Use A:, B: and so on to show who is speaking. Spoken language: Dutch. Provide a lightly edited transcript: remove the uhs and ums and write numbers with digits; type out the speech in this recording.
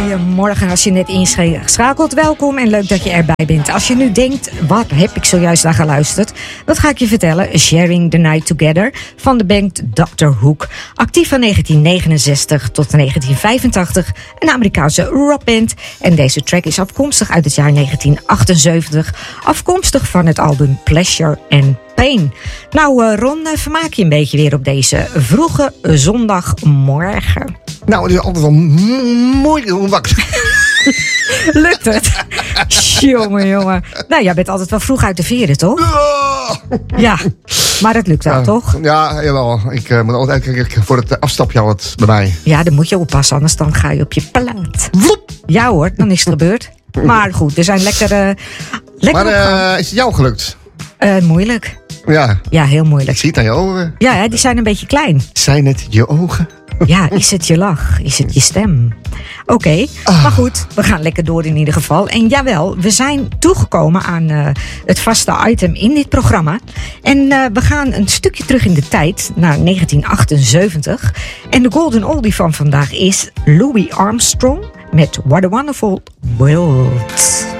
A: Goedemorgen als je net ingeschakeld. Welkom en leuk dat je erbij bent. Als je nu denkt, wat heb ik zojuist naar geluisterd? Dat ga ik je vertellen. Sharing the Night Together van de band Dr. Hook. Actief van 1969 tot 1985. Een Amerikaanse rockband. En deze track is afkomstig uit het jaar 1978. Afkomstig van het album Pleasure and Pain. Nou Ron, vermaak je een beetje weer op deze vroege zondagmorgen?
B: Nou, het is altijd wel mooi om wakker.
A: Lukt het? Jongen. Nou, jij bent altijd wel vroeg uit de veren, toch? Ja, maar het lukt wel, toch?
B: Ja, jawel. Ik moet altijd kijken voor het afstapje altijd bij mij.
A: Ja, dan moet je oppassen, anders dan ga je op je plaat. Vloep. Ja hoor, dan is het gebeurd. Maar goed, er zijn lekker
B: maar is het jou gelukt?
A: Moeilijk.
B: Ja.
A: Ja, heel moeilijk.
B: Ik zie het aan je ogen.
A: Ja, die zijn een beetje klein.
B: Zijn het je ogen?
A: Ja, is het je lach? Is het je stem? Oké, maar goed, we gaan lekker door in ieder geval. En jawel, we zijn toegekomen aan het vaste item in dit programma. En we gaan een stukje terug in de tijd, naar 1978. En de golden oldie van vandaag is Louis Armstrong met What a Wonderful World.